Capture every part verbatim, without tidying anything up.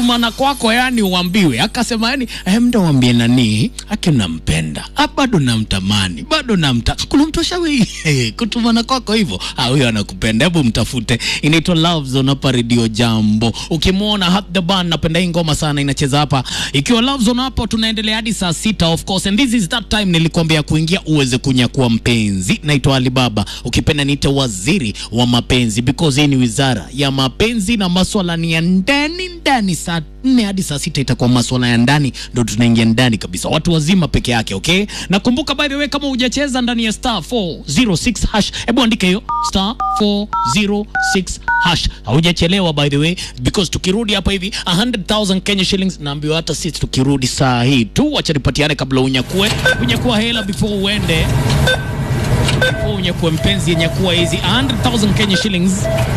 kutumana kwako yani uambiwe. Akasema yani eh, mda uambie nani ake nampenda, ah, bado namtamani, bado namtaka. Kuna mtu ashawi kutumana kwako hivyo, ah, huyo anakupenda, hebu mtafute. Inaitwa Love Zone hapa Radio Jambo. Ukimwona Hat the Band, napenda hii ngoma sana, inacheza hapa. Ikiwa Love Zone hapo, tunaendelea hadi saa sita of course, and this is that time nilikwambia kuingia uweze kunyakua mpenzi. Naitwa Alibaba, ukipenda niite waziri wa mapenzi, because hii ni wizara ya mapenzi na masuala ni ya ndani ndani. Saa nne hadi saa sita itakuwa masuala ya ndani, ndo tunaingia ndani kabisa, watu wazima peke yake, okay? Na kumbuka by the way, kama hujacheza ndani ya star four zero six hash, hebu andika hiyo star four zero six hash, haujachelewa by the way, because tukirudi hapa hivi one hundred thousand Kenya shillings, naambiwa hata sisi tukirudi saa hii tu, acha nipatiane kabla unyakue unyakua hela before uende, before unyakue mpenzi, unyakua hizi one hundred thousand Kenya shillings.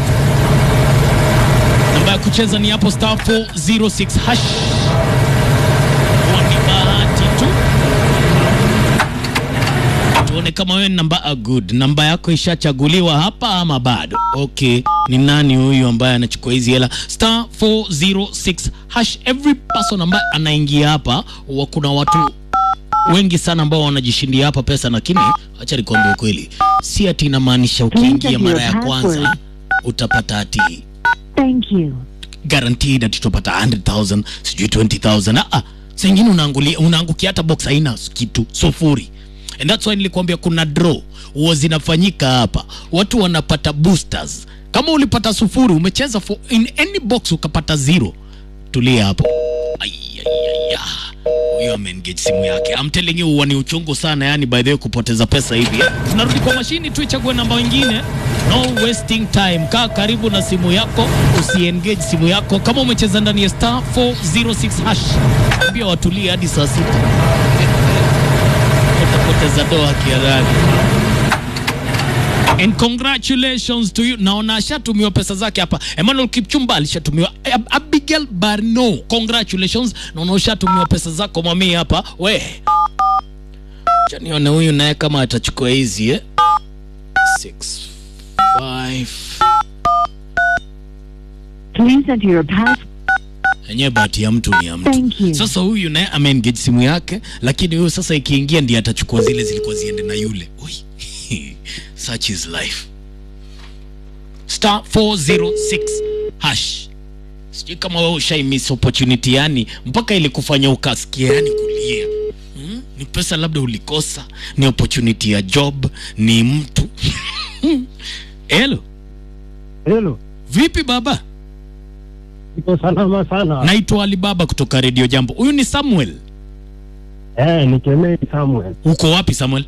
Namba ya kucheza ni hapo star four zero six hash. Wani bahati tu, tuone kama wewe namba a good, namba yako ishachaguliwa hapa ama bado. Okay, ni nani huyu ambaye anachukua hizi hela? Star four zero six hash. Every person ambaye anaingia hapa, kuna watu wengi sana ambao wanajishindia hapa pesa, lakini acha nikwambie ukweli, si ati inamaanisha ukiingia mara ya kwanza utapata ati thank you guaranteed ati utapata one hundred thousand, sijui twenty thousand. Ah, sengine unaangulia unaangukia hata box haina kitu, sufuri. And that's why nilikwambia kuna draw huwa zinafanyika hapa, watu wanapata boosters. Kama ulipata sufuri, umecheza for in any box ukapata zero, tulia hapo. Ayayaya, huyo ameengage simu yake. I'm telling you, huwa ni uchungu sana yani by the way kupoteza pesa hivi. Tunarudi kwa mashini tu, ichague namba nyingine. No wasting time, kaa karibu na simu yako, usiengage simu yako. Kama umecheza ndani ya star four zero six hash, ambia watulie hadi saa sita. Utapoteza doa kiarani. And congratulations to you. Naona ashatumiwa pesa zake hapa. Emmanuel Kipchumba alishatumiwa. Ab Abigail Barno, congratulations. Naona ashatumiwa pesa zako mami hapa. We, chaniona huyu naye kama atachukua hizi eh? six five. Please enter your pass. Enye bahati ya mtu ni ya mtu. Sasa huyu naye ameengage simu yake, lakini huyu sasa ikiingia ndiye atachukua zile zilikuwa ziende na yule. Oi. Such is life. Star four zero six hash. Sijui kama wewe ushai miss opportunity yani mpaka ili kufanya ukasikia yani kulia. Hmm? Ni pesa labda ulikosa, ni opportunity ya job, ni mtu. Hello. Hello. Vipi baba? Niko salama sana. Naitwa Alibaba kutoka Radio Jambo. Huyu ni Samuel. Eh, ni Kemei Samuel. Uko wapi Samuel?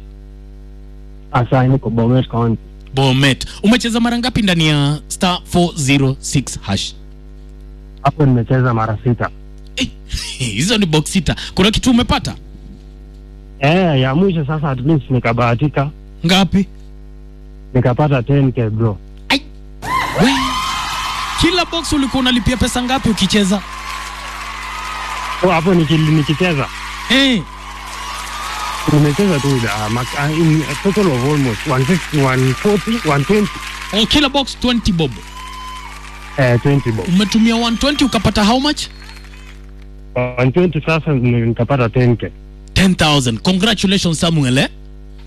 Asa niko Bomet County. Bomet. Umecheza mara ngapi ndani ya star four zero six hash? Hapo nimecheza mara sita. Eh, hizo ni box sita. Kuna kitu umepata? Eh, ya mwisho sasa at least nikabahatika. Ngapi? Nikapata ten K bro. Ai. We. Kila box ulikuwa unalipia pesa ngapi ukicheza? Oh, hapo nikicheza. Eh. Nimecheza tu da uh, in a total of almost one fifty, one forty, one twenty. Oh, kila box twenty bob. Eh, twenty bob. Umetumia one twenty ukapata how much? one twenty sasa nikapata ten K. ten thousand. Congratulations Samuel eh?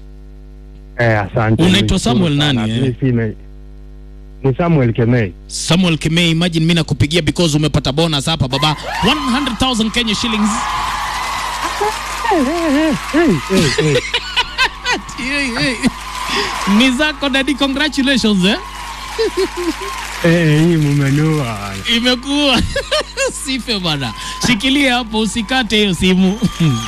Eh, asante. Unaitwa Samuel nani eh? Ni, ni Samuel Kemei. Samuel Kemei, imagine mimi nakupigia because umepata bonus hapa baba. one hundred thousand Kenya shillings. Hey, hey, hey, hey, hey. hey, hey. Ni zako daddy, congratulations eh? Eh, hii mumenua. Imekuwa sife bana. Shikilia hapo usikate hiyo simu.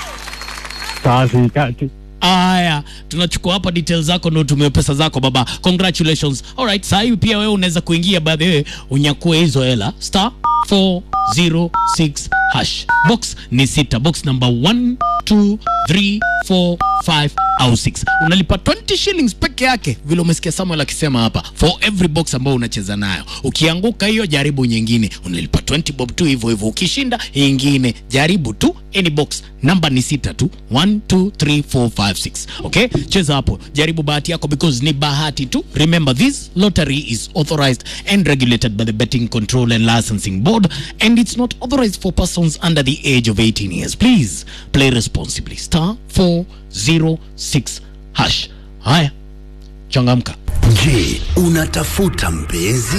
Sasa ikati. Aya, tunachukua hapa details zako ndio tumie pesa zako baba. Congratulations. Alright, sasa hivi pia wewe unaweza kuingia by the way unyakue hizo hela. Star four zero six hash. Box ni sita, box number one, two, three, four, five au six. Unalipa twenty shillings peke yake, vile umesikia Samuel akisema hapa, for every box ambao unacheza nayo. Ukianguka hiyo, jaribu nyingine, unalipa twenty bob tu hivyo hivyo. Ukishinda nyingine, jaribu tu any box. Namba ni sita tu, one, two, three, four, five, six. Okay, cheza hapo, jaribu bahati yako, because ni bahati tu. Remember, this lottery is authorized and regulated by the Betting Control and Licensing Board, and it's not authorized for persons under the age of eighteen years. Please play responsibly. Star four zero six hash. Haya, changamka. Je, unatafuta mpenzi?